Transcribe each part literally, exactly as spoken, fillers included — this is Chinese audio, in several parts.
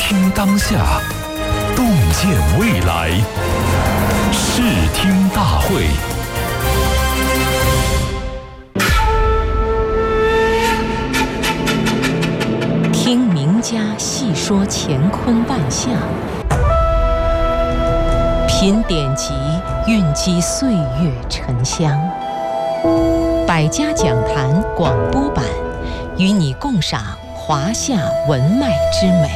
听当下，洞见未来。视听大会。 听名家细说乾坤万象，品典籍蕴积岁月沉香。百家讲坛广播版，与你共赏华夏文脉之美。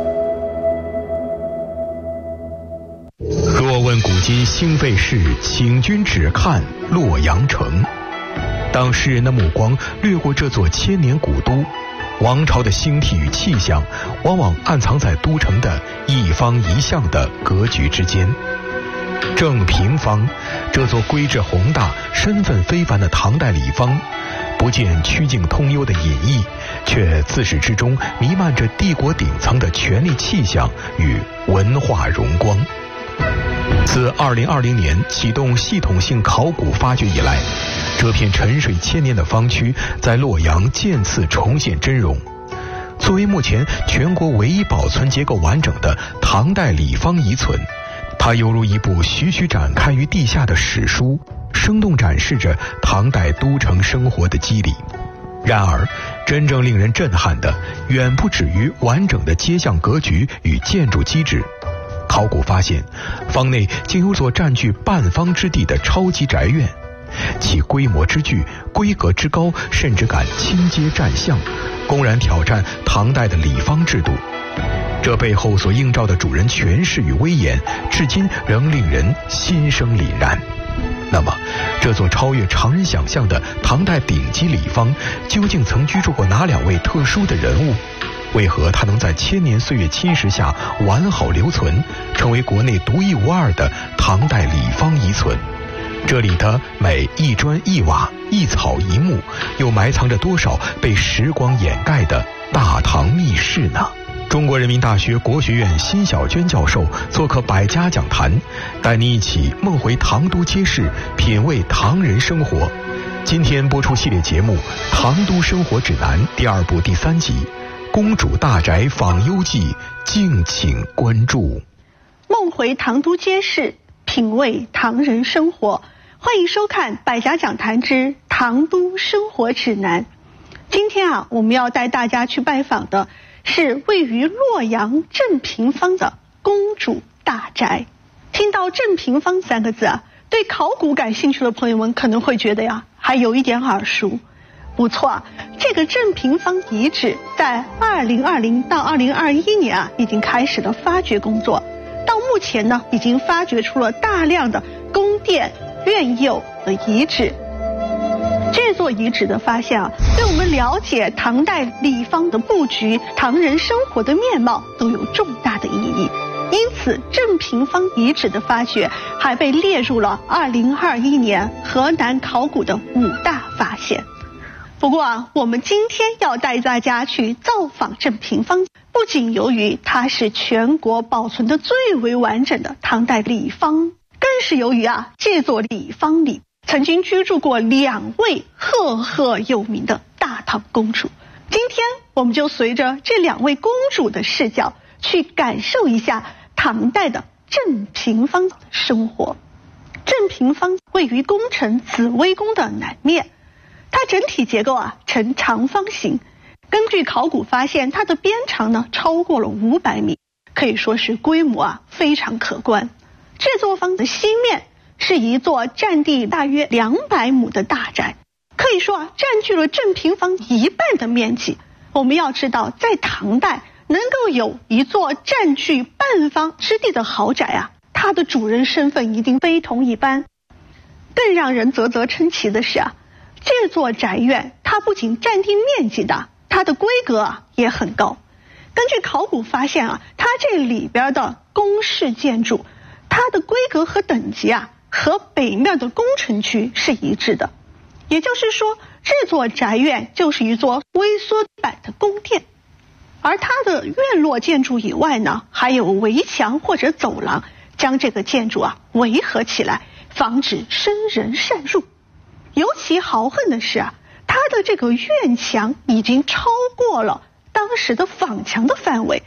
若问古今兴废事，请君只看洛阳城。当世人的目光掠过这座千年古都，王朝的兴替与气象往往暗藏在都城的一方一向的格局之间。正平坊，这座规制宏大、身份非凡的唐代礼坊，不见曲径通幽的隐逸，却自始至终弥漫着帝国顶层的权力气象与文化荣光。自二零二零年启动系统性考古发掘以来，这片沉睡千年的坊区在洛阳渐次重现真容。作为目前全国唯一保存结构完整的唐代礼坊遗存，它犹如一部徐徐展开于地下的史书，生动展示着唐代都城生活的机理。然而，真正令人震撼的远不止于完整的街巷格局与建筑机制。考古发现，坊内竟有所占据半方之地的超级宅院，其规模之巨、规格之高，甚至敢亲接占巷，公然挑战唐代的礼坊制度。这背后所映照的主人权势与威严，至今仍令人心生凛然。那么，这座超越常人想象的唐代顶级礼坊，究竟曾居住过哪两位特殊的人物？为何它能在千年岁月侵蚀下完好留存，成为国内独一无二的唐代礼坊遗存？这里的每一砖一瓦、一草一木，又埋藏着多少被时光掩盖的大唐秘事呢？中国人民大学国学院辛晓娟教授做客百家讲坛，带您一起梦回唐都街市，品味唐人生活。今天播出系列节目《唐都生活指南》第二部第三集《公主大宅访幽记》，敬请关注。 梦回唐都街市，品味唐人生活。欢迎收看百家讲坛之唐都生活指南。今天啊，我们要带大家去拜访的是位于洛阳正平坊的公主大宅。听到正平坊三个字啊，对考古感兴趣的朋友们可能会觉得呀，还有一点耳熟。不错啊，这个正平坊遗址在二零二零到二零二一年啊，已经开始了发掘工作。到目前呢，已经发掘出了大量的宫殿、院囿的遗址。这座遗址的发现啊，对我们了解唐代礼坊的布局、唐人生活的面貌都有重大的意义。因此，正平坊遗址的发掘还被列入了二零二一年河南考古的五大发现。不过啊，我们今天要带大家去造访正平坊，不仅由于它是全国保存的最为完整的唐代礼坊，更是由于啊，这座礼坊里曾经居住过两位赫赫有名的大唐公主。今天我们就随着这两位公主的视角，去感受一下唐代的正平坊的生活。正平坊位于宫城紫微宫的南面，它整体结构啊呈长方形。根据考古发现，它的边长呢超过了五百米，可以说是规模啊非常可观。这座坊的西面是一座占地大约两百亩的大宅，可以说啊占据了正平坊一半的面积。我们要知道，在唐代能够有一座占据半方之地的豪宅啊，它的主人身份一定非同一般。更让人啧啧称奇的是啊，这座宅院它不仅占地面积大，它的规格啊也很高。根据考古发现啊，它这里边的宫室建筑，它的规格和等级啊和北面的宫城区是一致的。也就是说，这座宅院就是一座微缩版的宫殿。而它的院落建筑以外呢，还有围墙或者走廊，将这个建筑啊围合起来，防止生人擅入。尤其豪横的是啊，它的这个院墙已经超过了当时的坊墙的范围，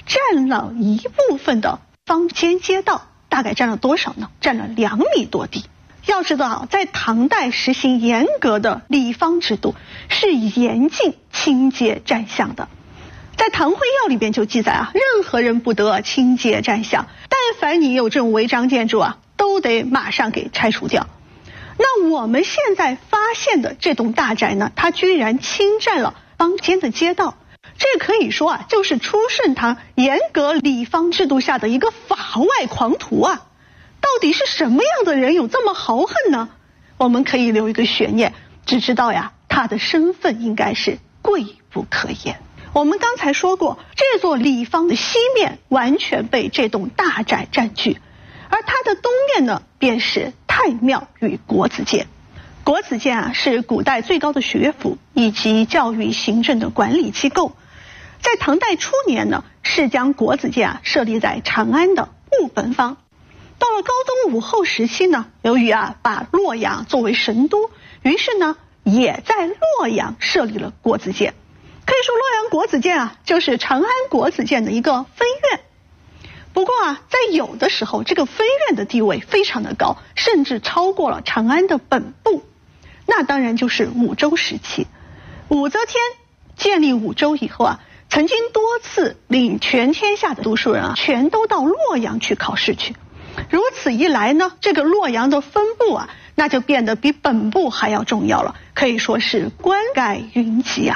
占了一部分的坊间街道，大概占了多少呢？占了两米多地。要知道，在唐代实行严格的里坊制度，是严禁倾街占巷的。在《唐会要》里边就记载啊，任何人不得倾街占巷，但凡你有这种违章建筑啊，都得马上给拆除掉。那我们现在发现的这栋大宅呢，它居然侵占了坊间的街道，这可以说啊，就是初盛唐严格里坊制度下的一个法外狂徒啊！到底是什么样的人有这么豪横呢？我们可以留一个悬念，只知道呀，他的身份应该是贵不可言。我们刚才说过，这座里坊的西面完全被这栋大宅占据，而它的东面呢，便是太庙与国子监。国子监啊，是古代最高的学府以及教育行政的管理机构。在唐代初年呢，是将国子监啊设立在长安的务本坊。到了高宗武后时期呢，由于啊把洛阳作为神都，于是呢也在洛阳设立了国子监。可以说洛阳国子监啊，就是长安国子监的一个分院。不过啊，在有的时候，这个分院的地位非常的高，甚至超过了长安的本部。那当然就是武周时期。武则天建立武周以后啊，曾经多次领全天下的读书人啊，全都到洛阳去考试去。如此一来呢，这个洛阳的分部啊，那就变得比本部还要重要了，可以说是官盖云集啊。